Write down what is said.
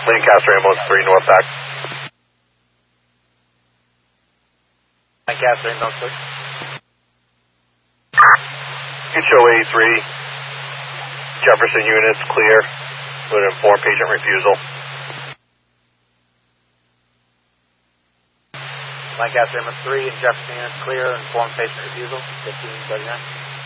Lancaster ambulance 3 north back. Lancaster ambulance 3. You can show 83. Jefferson units clear. Would inform patient refusal. Lancaster ambulance 3 and Jefferson units clear. Inform patient refusal. 1539.